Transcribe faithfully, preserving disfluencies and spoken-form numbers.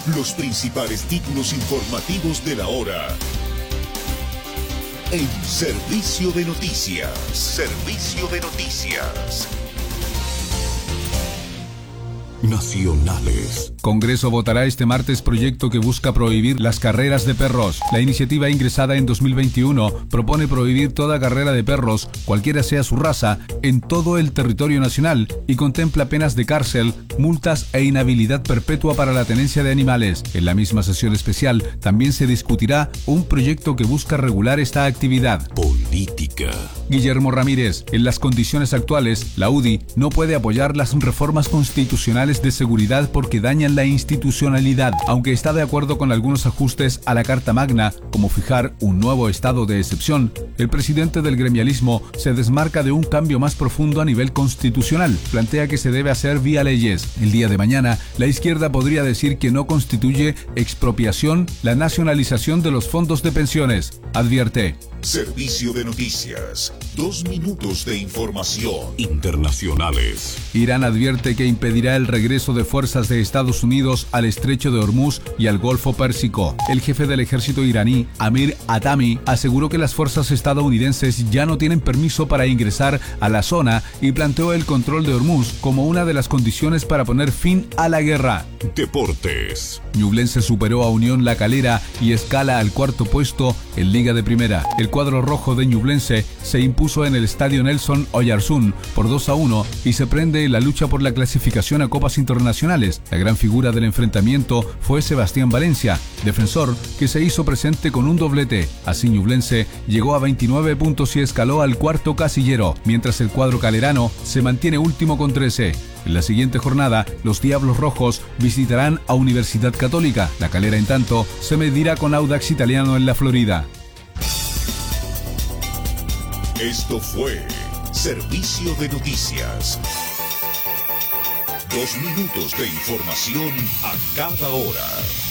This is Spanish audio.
Los principales títulos informativos de la hora. En Servicio de Noticias. Servicio de Noticias. Nacionales. Congreso votará este martes proyecto que busca prohibir las carreras de perros. La iniciativa ingresada en dos mil veintiuno propone prohibir toda carrera de perros, cualquiera sea su raza, en todo el territorio nacional y contempla penas de cárcel, multas e inhabilidad perpetua para la tenencia de animales. En la misma sesión especial también se discutirá un proyecto que busca regular esta actividad. Política. Guillermo Ramírez, en las condiciones actuales, la U D I no puede apoyar las reformas constitucionales de seguridad porque dañan la institucionalidad, aunque está de acuerdo con algunos ajustes a la Carta Magna, como fijar un nuevo estado de excepción. El presidente del gremialismo se desmarca de un cambio más profundo a nivel constitucional. Plantea que se debe hacer vía leyes. El día de mañana, la izquierda podría decir que no constituye expropiación la nacionalización de los fondos de pensiones. Advierte. Servicio de Noticias. Dos minutos de información. Internacionales. Irán advierte que impedirá el regreso de fuerzas de Estados Unidos al estrecho de Hormuz y al Golfo Pérsico. El jefe del ejército iraní, Amir Hatami, aseguró que las fuerzas estadounidenses ya no tienen permiso para ingresar a la zona y planteó el control de Hormuz como una de las condiciones para poner fin a la guerra. Deportes. Ñublense superó a Unión La Calera y escala al cuarto puesto en Liga de Primera. El cuadro rojo de Ñublense se impuso en el estadio Nelson Oyarzún por dos a uno y se prende en la lucha por la clasificación a copas internacionales. La gran figura del enfrentamiento fue Sebastián Valencia, defensor que se hizo presente con un doblete. Así Ñublense llegó a veintinueve puntos y escaló al cuarto casillero, mientras el cuadro calerano se mantiene último con trece. En la siguiente jornada, los Diablos Rojos visitarán a Universidad Católica. La Calera, en tanto, se medirá con Audax Italiano en la Florida. Esto fue Servicio de Noticias. Dos minutos de información a cada hora.